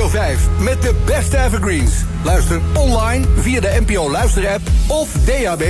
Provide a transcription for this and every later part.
5 met de beste evergreens. Luister online via de NPO Luisterapp of DAB+.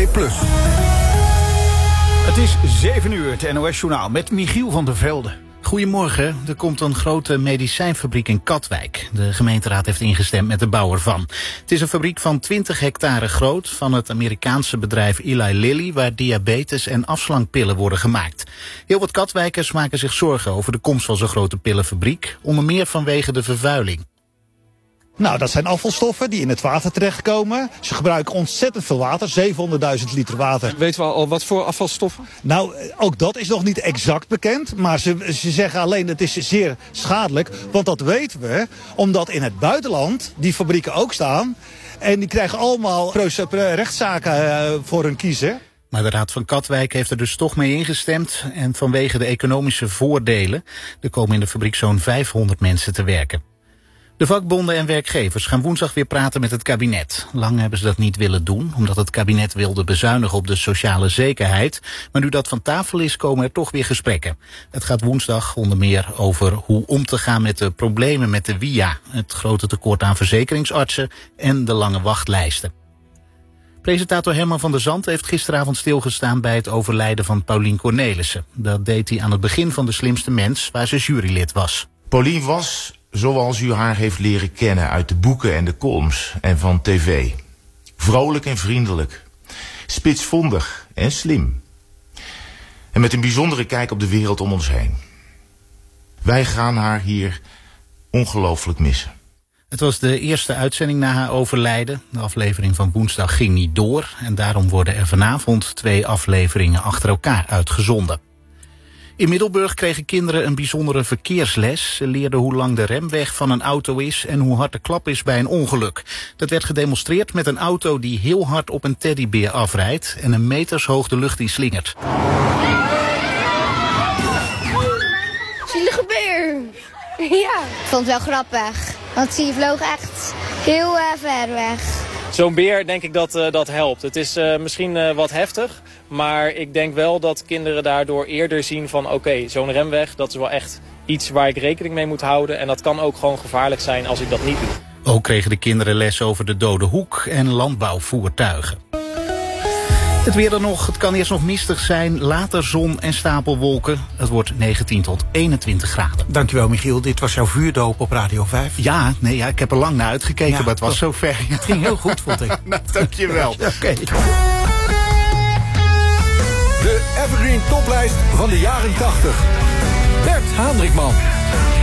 Het is 7 uur, het NOS-journaal met Michiel van der Velde. Goedemorgen. Er komt een grote medicijnfabriek in Katwijk. De gemeenteraad heeft ingestemd met de bouw ervan. Het is een fabriek van 20 hectare groot van het Amerikaanse bedrijf Eli Lilly, waar diabetes- en afslankpillen worden gemaakt. Heel wat Katwijkers maken zich zorgen over de komst van zo'n grote pillenfabriek, onder meer vanwege de vervuiling. Nou, dat zijn afvalstoffen die in het water terechtkomen. Ze gebruiken ontzettend veel water, 700.000 liter water. Weten we al wat voor afvalstoffen? Nou, ook dat is nog niet exact bekend. Maar ze zeggen alleen het is zeer schadelijk. Want dat weten we, omdat in het buitenland die fabrieken ook staan. En die krijgen allemaal rechtszaken voor hun kiezen. Maar de Raad van Katwijk heeft er dus toch mee ingestemd. En vanwege de economische voordelen, er komen in de fabriek zo'n 500 mensen te werken. De vakbonden en werkgevers gaan woensdag weer praten met het kabinet. Lang hebben ze dat niet willen doen, omdat het kabinet wilde bezuinigen op de sociale zekerheid. Maar nu dat van tafel is, komen er toch weer gesprekken. Het gaat woensdag onder meer over hoe om te gaan met de problemen met de WIA, het grote tekort aan verzekeringsartsen en de lange wachtlijsten. Presentator Herman van der Zand heeft gisteravond stilgestaan bij het overlijden van Paulien Cornelissen. Dat deed hij aan het begin van De Slimste Mens, waar ze jurylid was. Paulien was, zoals u haar heeft leren kennen uit de boeken en de columns en van tv. Vrolijk en vriendelijk. Spitsvondig en slim. En met een bijzondere kijk op de wereld om ons heen. Wij gaan haar hier ongelooflijk missen. Het was de eerste uitzending na haar overlijden. De aflevering van woensdag ging niet door. En daarom worden er vanavond 2 afleveringen achter elkaar uitgezonden. In Middelburg kregen kinderen een bijzondere verkeersles. Ze leerden hoe lang de remweg van een auto is en hoe hard de klap is bij een ongeluk. Dat werd gedemonstreerd met een auto die heel hard op een teddybeer afrijdt en een metershoog de lucht in slingert. Zielige beer. Ja. Ik vond het wel grappig, want die vloog echt heel ver weg. Zo'n beer denk ik dat helpt. Het is misschien wat heftig, maar ik denk wel dat kinderen daardoor eerder zien van oké, zo'n remweg, dat is wel echt iets waar ik rekening mee moet houden. En dat kan ook gewoon gevaarlijk zijn als ik dat niet doe. Ook kregen de kinderen les over de dode hoek en landbouwvoertuigen. Het weer dan nog. Het kan eerst nog mistig zijn, later zon en stapelwolken. Het wordt 19 tot 21 graden. Dankjewel, Michiel. Dit was jouw vuurdoop op Radio 5. Ja, ik heb er lang naar uitgekeken, maar het was zo ver. Het ging heel goed, vond ik. Nou, dankjewel. Oké. De Evergreen Toplijst van de jaren 80. Bert Haandrikman.